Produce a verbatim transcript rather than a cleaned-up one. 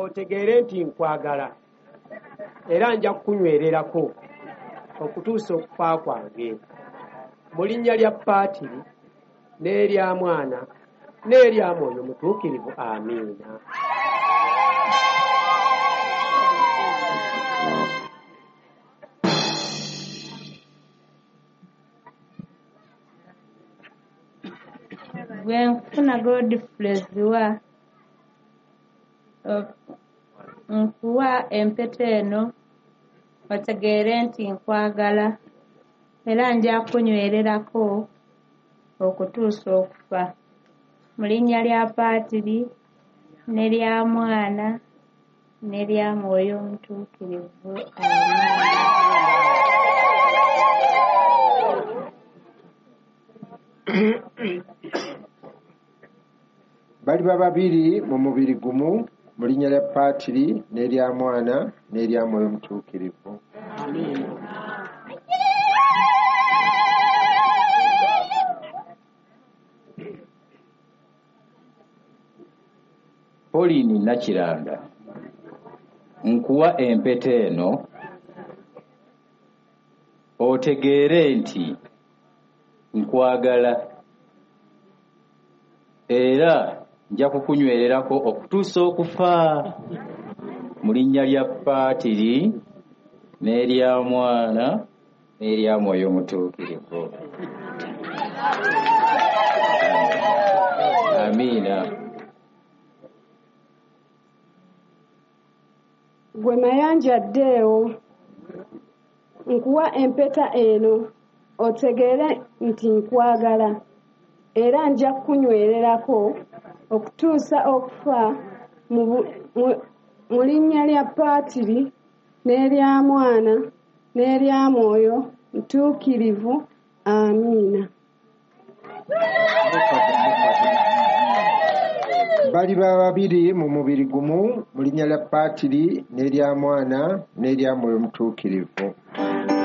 otegeere nti nkwagala era nja kukunywererako okutuusa okufa kwange mu linnya lya Paatiri n'erya Mwana n'erya Mwoyo Mutuukirivu. Amiina. Gwe nkufuna Godfrey wa nkuwa empeta eno otegeere nti nkwagala era nja kunywererako okutuusa okufa mu linnya lya Paatiri n'erya Mwana n'erya Mwoyo Mutuukirivu. Baliba babiri mu mubiri gumu mu linnya lya Paatiri n'erya Mwana n'erya Mwoyo Mutuukirivu. Pauline Nakiranda, nkuwa empeta eno otegeere nti nkwagala era nja kukunywererako okutuusa okufa mu linnya lya Paatiri n'erya Mwana n'erya Mwoyo Mutuukirivu. Amiina. Gwe Mayanja Deo, nkuwa empeta eno otegeere nti nkwagala era nja kukunywererako okutuusa okufa mu linnya lya Paatiri n'erya Mwana n'erya Mwoyo Mutuukirivu. Amiina. Baliba babiri mu mubiri gumu mu linnya lya Paatiri n'erya Mwana n'erya Mwoyo Mutuukirivu.